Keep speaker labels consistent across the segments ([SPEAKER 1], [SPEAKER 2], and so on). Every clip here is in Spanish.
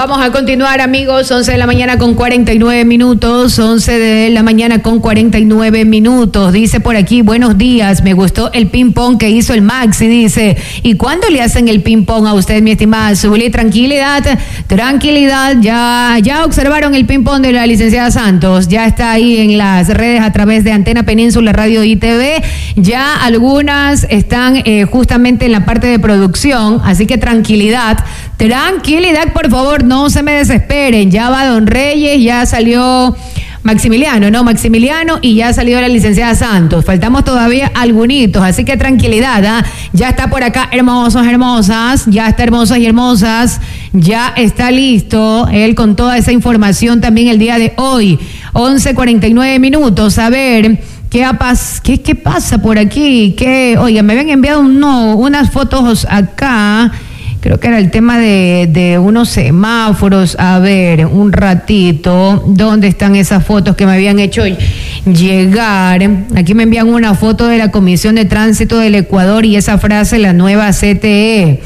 [SPEAKER 1] Vamos a continuar, amigos. 11 de la mañana con 49 minutos. 11 de la mañana con 49 minutos. Dice por aquí, buenos días. Me gustó el ping-pong que hizo el Maxi. Dice, ¿y cuándo le hacen el ping-pong a usted, mi estimada Zuli? Tranquilidad. Ya observaron el ping-pong de la licenciada Santos. Ya está ahí en las redes a través de Antena Península Radio y TV. Ya algunas están justamente en la parte de producción. Así que tranquilidad, por favor, no se me desesperen. Ya va Don Reyes, ya salió Maximiliano, y ya salió la licenciada Santos. Faltamos todavía algunitos, así que tranquilidad, ¿eh? Ya está por acá hermosas, ya está hermosas y hermosas, ya está listo él con toda esa información también el día de hoy. 11:49 minutos, a ver. ¿Qué pasa por aquí? Oiga, me habían enviado unas fotos acá. Creo que era el tema de unos semáforos. A ver, un ratito. ¿Dónde están esas fotos que me habían hecho llegar? Aquí me envían una foto de la Comisión de Tránsito del Ecuador y esa frase, la nueva CTE.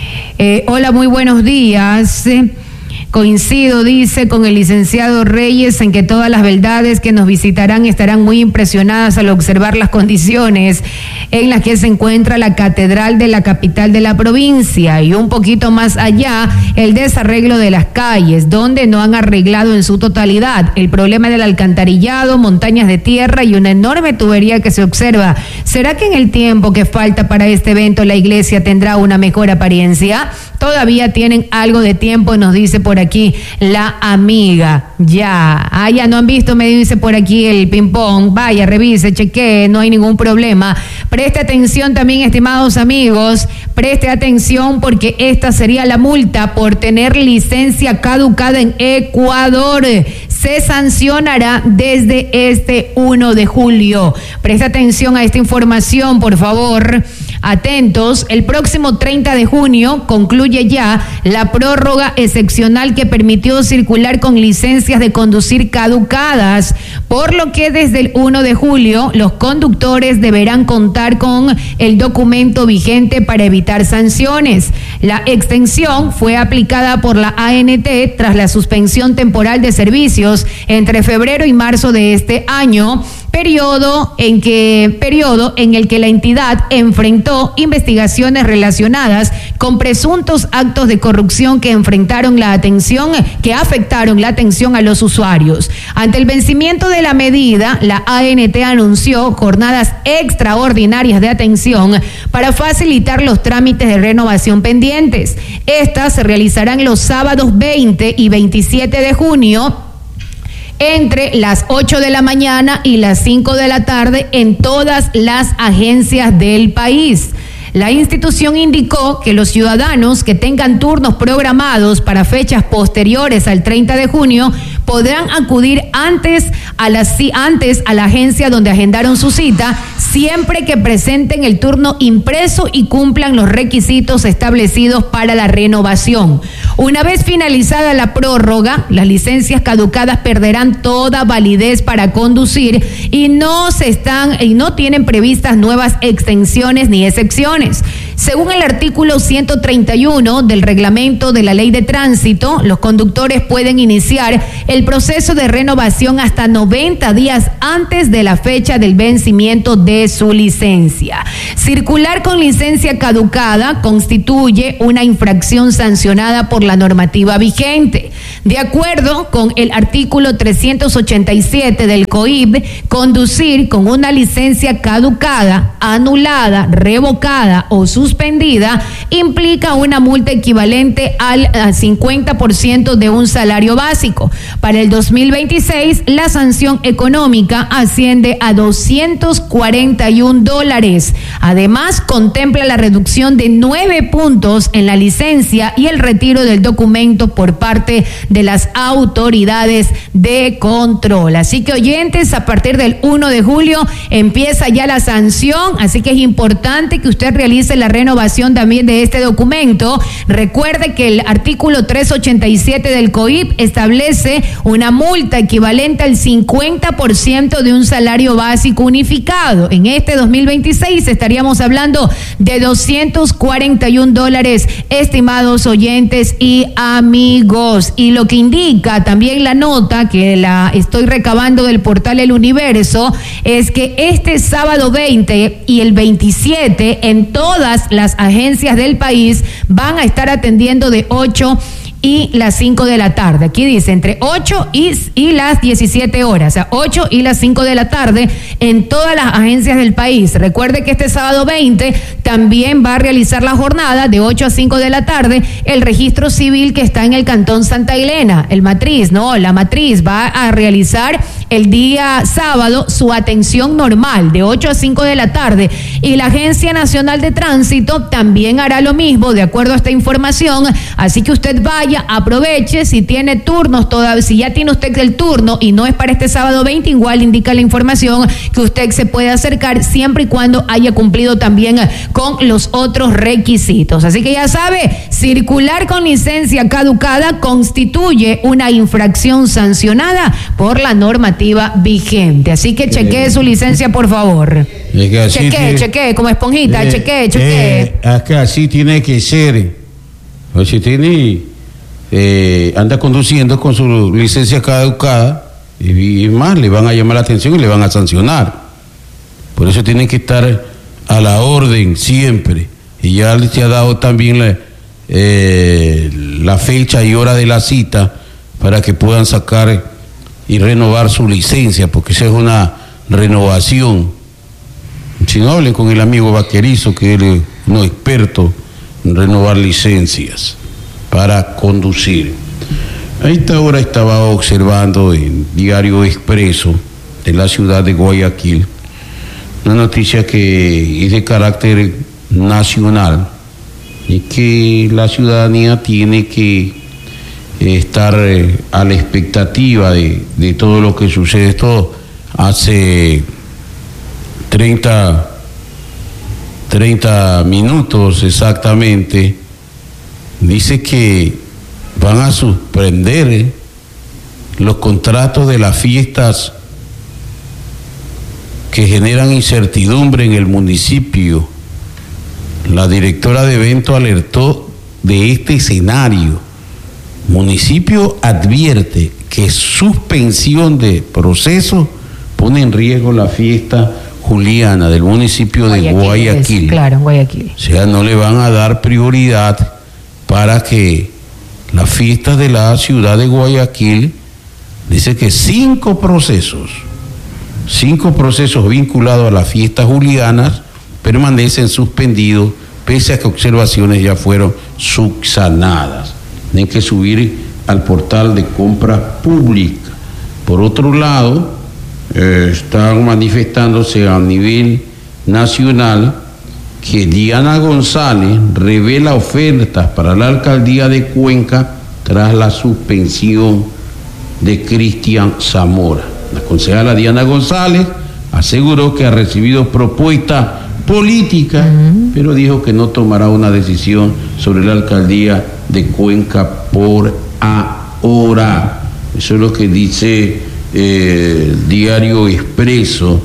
[SPEAKER 1] Hola, muy buenos días. Coincido, dice, con el licenciado Reyes en que todas las beldades que nos visitarán estarán muy impresionadas al observar las condiciones en las que se encuentra la catedral de la capital de la provincia y un poquito más allá el desarreglo de las calles, donde no han arreglado en su totalidad el problema del alcantarillado, montañas de tierra y una enorme tubería que se observa. ¿Será que en el tiempo que falta para este evento la iglesia tendrá una mejor apariencia? Todavía tienen algo de tiempo, nos dice por aquí la amiga. Ya no han visto, me dice por aquí el ping-pong. Vaya, revise, chequee, no hay ningún problema. Preste atención también, estimados amigos, preste atención porque esta sería la multa por tener licencia caducada en Ecuador. Se sancionará desde este 1 de julio. Preste atención a esta información, por favor. Atentos, el próximo 30 de junio concluye ya la prórroga excepcional que permitió circular con licencias de conducir caducadas, por lo que desde el 1 de julio los conductores deberán contar con el documento vigente para evitar sanciones. La extensión fue aplicada por la ANT tras la suspensión temporal de servicios entre febrero y marzo de este año, periodo en el que la entidad enfrentó investigaciones relacionadas con presuntos actos de corrupción que afectaron la atención a los usuarios. Ante el vencimiento de la medida, la ANT anunció jornadas extraordinarias de atención para facilitar los trámites de renovación pendientes. Estas se realizarán los sábados 20 y 27 de junio entre las 8 de la mañana y las 5 de la tarde en todas las agencias del país. La institución indicó que los ciudadanos que tengan turnos programados para fechas posteriores al 30 de junio podrán acudir antes a la agencia donde agendaron su cita, siempre que presenten el turno impreso y cumplan los requisitos establecidos para la renovación. Una vez finalizada la prórroga, las licencias caducadas perderán toda validez para conducir y no tienen previstas nuevas extensiones ni excepciones. Según el artículo 131 del reglamento de la Ley de Tránsito, los conductores pueden iniciar el proceso de renovación hasta 90 días antes de la fecha del vencimiento de su licencia. Circular con licencia caducada constituye una infracción sancionada por la normativa vigente. De acuerdo con el artículo 387 del COIB, conducir con una licencia caducada, anulada, revocada o suspendida implica una multa equivalente al 50% de un salario básico. Para el 2026, la sanción económica asciende a $241. Además, contempla la reducción de 9 puntos en la licencia y el retiro del documento por parte de las autoridades de control. Así que, oyentes, a partir del 1 de julio empieza ya la sanción, así que es importante que usted realice la renovación también de este documento. Recuerde que el artículo 387 del COIP establece una multa equivalente al 50% de un salario básico unificado. En este 2026 estaríamos hablando de $241, estimados oyentes y amigos. Y lo que indica también la nota, que la estoy recabando del portal El Universo, es que este sábado 20 y el 27 en todas las agencias del país van a estar atendiendo de 8 y las 5 de la tarde. Aquí dice entre 8 y las 17 horas, o sea, 8 y las 5 de la tarde en todas las agencias del país. Recuerde que este sábado 20 también va a realizar la jornada de 8 a 5 de la tarde el registro civil que está en el Cantón Santa Elena, la matriz va a realizar el día sábado su atención normal de 8 a 5 de la tarde, y la Agencia Nacional de Tránsito también hará lo mismo de acuerdo a esta información. Así que usted vaya, aproveche, si tiene turnos todavía, si ya tiene usted el turno y no es para este sábado 20, igual indica la información que usted se puede acercar siempre y cuando haya cumplido también con los otros requisitos. Así que ya sabe, circular con licencia caducada constituye una infracción sancionada por la normativa vigente. Así que chequee su licencia, por favor. Chequee, como esponjita, chequee.
[SPEAKER 2] Es que así tiene que ser. O si tiene, anda conduciendo con su licencia caducada, y más, le van a llamar la atención y le van a sancionar. Por eso tienen que estar a la orden siempre. Y ya se ha dado también la fecha y hora de la cita para que puedan sacar y renovar su licencia, porque esa es una renovación. Si no, hablen con el amigo Vaquerizo, que él es un experto en renovar licencias para conducir. A esta hora estaba observando en Diario Expreso de la ciudad de Guayaquil una noticia que es de carácter nacional y que la ciudadanía tiene que estar a la expectativa de todo lo que sucede. Esto hace 30 minutos exactamente. Dice que van a suspender los contratos de las fiestas que generan incertidumbre en el municipio. La directora de evento alertó de este escenario. Municipio advierte que suspensión de procesos pone en riesgo la fiesta juliana del municipio de Guayaquil.
[SPEAKER 1] Claro, en Guayaquil.
[SPEAKER 2] O sea, no le van a dar prioridad para que las fiestas de la ciudad de Guayaquil, dice que 5 procesos vinculados a las fiestas julianas permanecen suspendidos, pese a que observaciones ya fueron subsanadas. Tienen que subir al portal de compra pública. Por otro lado, están manifestándose a nivel nacional que Diana González revela ofertas para la alcaldía de Cuenca tras la suspensión de Cristian Zamora. La concejala Diana González aseguró que ha recibido propuestas políticas, pero dijo que no tomará una decisión sobre la alcaldía de Cuenca por ahora. Eso es lo que dice el Diario Expreso,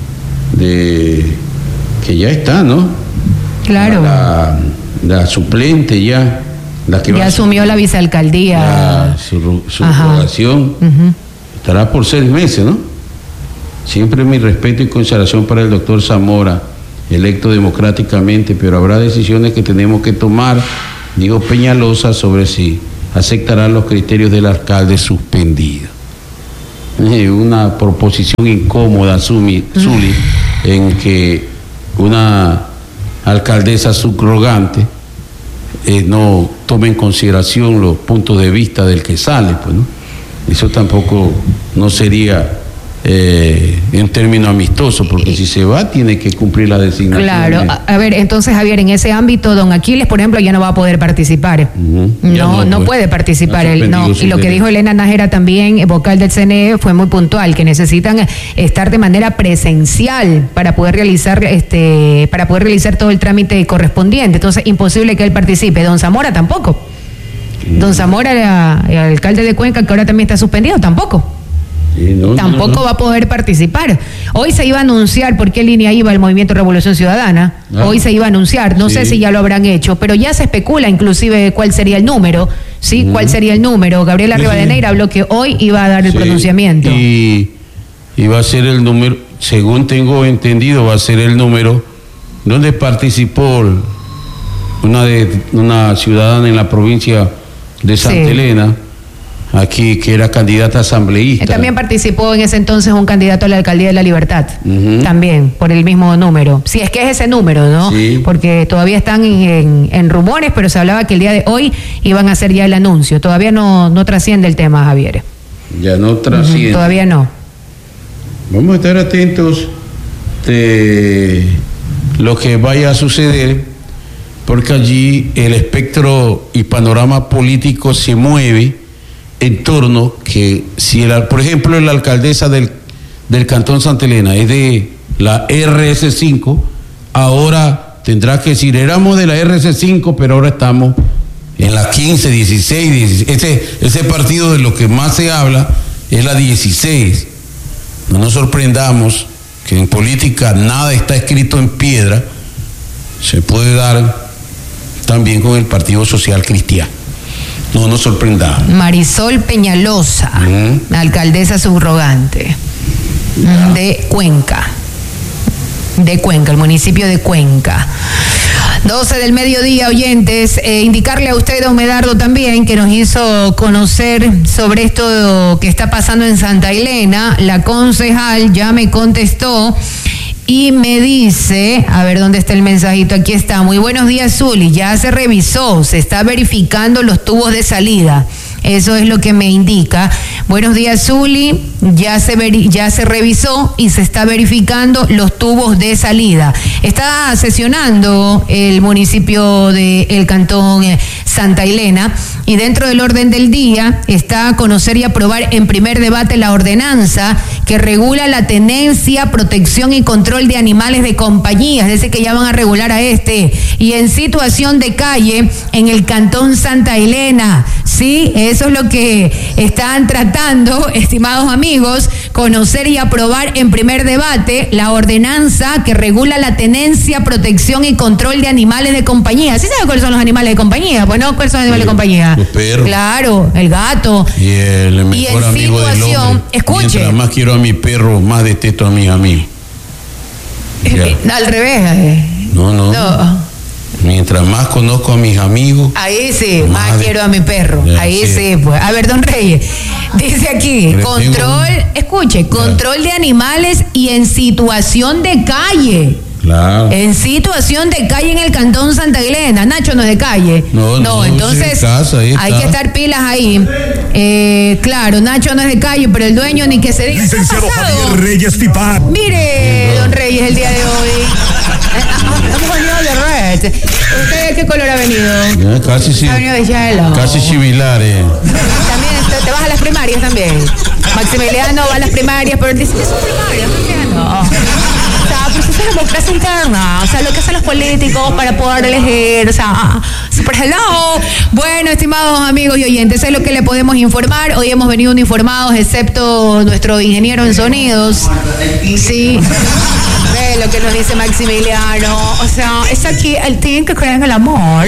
[SPEAKER 2] que ya está, ¿no?
[SPEAKER 1] Claro.
[SPEAKER 2] La suplente ya, la que
[SPEAKER 1] ya asumió la vicealcaldía.
[SPEAKER 2] Su rogación estará por 6 meses, ¿no? Siempre mi respeto y consideración para el doctor Zamora, electo democráticamente, pero habrá decisiones que tenemos que tomar, dijo Peñalosa, sobre si aceptará los criterios del alcalde suspendido. Una proposición incómoda, Zuli, en que una alcaldesa subrogante no tome en consideración los puntos de vista del que sale, pues, ¿no? Eso tampoco no sería en términos amistosos, porque si se va tiene que cumplir la designación.
[SPEAKER 1] Claro, a ver, entonces Javier, en ese ámbito, don Aquiles, por ejemplo, ya no va a poder participar. No puede participar. Y lo que dijo Elena Nájera también, vocal del CNE, fue muy puntual, que necesitan estar de manera presencial para poder realizar todo el trámite correspondiente. Entonces, imposible que él participe. Don Zamora tampoco. Don Zamora, el alcalde de Cuenca, que ahora también está suspendido, tampoco. Sí, tampoco va a poder participar. Hoy se iba a anunciar por qué línea iba el Movimiento Revolución Ciudadana. Hoy se iba a anunciar, no sé si ya lo habrán hecho, pero ya se especula inclusive cuál sería el número, ¿sí? ¿Cuál sería el número? Gabriela Rivadeneira habló que hoy iba a dar el pronunciamiento.
[SPEAKER 2] Y va a ser el número, según tengo entendido, va a ser el número donde participó una ciudadana en la provincia de Santa Elena, aquí, que era candidata asambleísta.
[SPEAKER 1] También participó en ese entonces un candidato a la alcaldía de La Libertad, también, por el mismo número. Si es que es ese número, ¿no? Sí. Porque todavía están en rumores, pero se hablaba que el día de hoy iban a hacer ya el anuncio. Todavía no trasciende el tema, Javier.
[SPEAKER 2] Ya no trasciende.
[SPEAKER 1] Todavía no.
[SPEAKER 2] Vamos a estar atentos de lo que vaya a suceder, porque allí el espectro y panorama político se mueve en torno que si por ejemplo la alcaldesa del Cantón Santa Elena es de la RS5, ahora tendrá que decir, éramos de la RS5, pero ahora estamos en la 15, 16, 17. Ese partido de lo que más se habla es la 16. No nos sorprendamos que en política nada está escrito en piedra. Se puede dar también con el Partido Social Cristiano. No nos sorprendamos.
[SPEAKER 1] Marisol Peñalosa, alcaldesa subrogante de Cuenca. El municipio de Cuenca. 12 del mediodía, oyentes. Indicarle a usted, don Medardo, también, que nos hizo conocer sobre esto que está pasando en Santa Elena. La concejal ya me contestó y me dice, a ver dónde está el mensajito, aquí está: muy buenos días, Zuli, ya se revisó, se está verificando los tubos de salida. Eso es lo que me indica. Buenos días, Zuli, ya se revisó y se está verificando los tubos de salida. Está sesionando el municipio del Cantón Santa Elena, y dentro del orden del día está a conocer y aprobar en primer debate la ordenanza que regula la tenencia, protección y control de animales de compañía, es decir, que ya van a regular a y en situación de calle en el Cantón Santa Elena. Sí, eso es lo que están tratando, estimados amigos, conocer y aprobar en primer debate la ordenanza que regula la tenencia, protección y control de animales de compañía. ¿Sí sabe cuáles son los animales de compañía? Pues no, ¿cuáles son los animales de compañía?
[SPEAKER 2] Los perros.
[SPEAKER 1] Claro, el gato.
[SPEAKER 2] Y el mejor amigo del hombre.
[SPEAKER 1] Escuche.
[SPEAKER 2] Mientras más quiero a mi perro, más detesto a mis amigos.
[SPEAKER 1] Al revés.
[SPEAKER 2] No. Mientras más conozco a mis amigos,
[SPEAKER 1] ahí sí, más quiero a mi perro. Ahí sí, pues. A ver, don Reyes, dice aquí, control de animales y en situación de calle.
[SPEAKER 2] Claro.
[SPEAKER 1] En situación de calle en el Cantón Santa Elena. Nacho no es de calle. No, entonces
[SPEAKER 2] casa,
[SPEAKER 1] hay que estar pilas ahí. Claro, Nacho no es de calle, pero el dueño ni que se diga.
[SPEAKER 3] Licenciado Javier Reyes Tipar.
[SPEAKER 1] Mire, don Reyes, el día de hoy. De red. ¿Usted de qué color ha venido?
[SPEAKER 2] Casi sí.
[SPEAKER 1] Ha venido de hielo.
[SPEAKER 2] Casi similar,
[SPEAKER 1] También te vas a las primarias también. Maximiliano va a las primarias, pero dice que son primarias, no entiendo. Pero si es una democracia interna, o sea, lo que hacen los políticos para poder elegir, o sea, super hello. Bueno, estimados amigos y oyentes, es lo que le podemos informar. Hoy hemos venido uniformados, excepto nuestro ingeniero en sonidos. Sí. Ve lo que nos dice Maximiliano. O sea, es aquí el team que cree en el amor.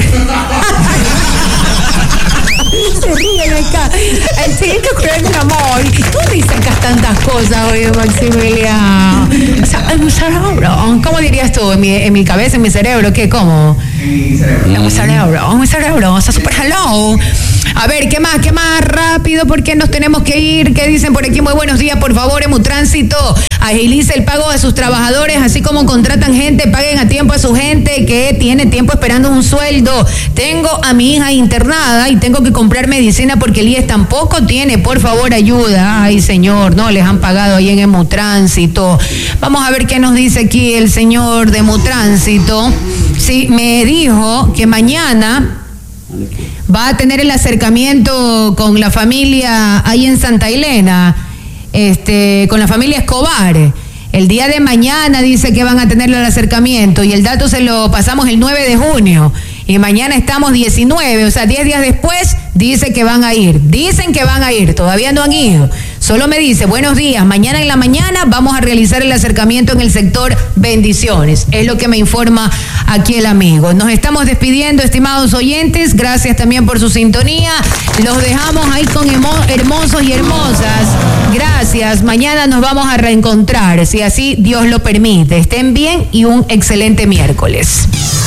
[SPEAKER 1] Se ríen acá. El team que cree en el amor. ¿Tú dices acá tantas cosas hoy, Maximiliano? O sea, en mi cerebro. ¿Cómo dirías tú? En mi cabeza, en mi cerebro. ¿Qué? ¿Cómo? En mi cerebro. O sea, super hello. A ver, ¿qué más? Rápido, porque nos tenemos que ir. ¿Qué dicen por aquí? Muy buenos días, por favor, Emutránsito agilice el pago a sus trabajadores, así como contratan gente, paguen a tiempo a su gente que tiene tiempo esperando un sueldo. Tengo a mi hija internada y tengo que comprar medicina porque el IES tampoco tiene, por favor, ayuda. Ay, señor, no les han pagado ahí en Emutránsito. Vamos a ver qué nos dice aquí el señor de Emutránsito. Sí, me dijo que mañana va a tener el acercamiento con la familia ahí en Santa Elena, con la familia Escobar. El día de mañana dice que van a tener el acercamiento y el dato se lo pasamos el 9 de junio. Y mañana estamos 19, o sea, 10 días después, dice que van a ir. Dicen que van a ir, todavía no han ido. Solo me dice, buenos días, mañana en la mañana vamos a realizar el acercamiento en el sector Bendiciones. Es lo que me informa aquí el amigo. Nos estamos despidiendo, estimados oyentes. Gracias también por su sintonía. Los dejamos ahí con hermosos y hermosas. Gracias. Mañana nos vamos a reencontrar, si así Dios lo permite. Estén bien y un excelente miércoles.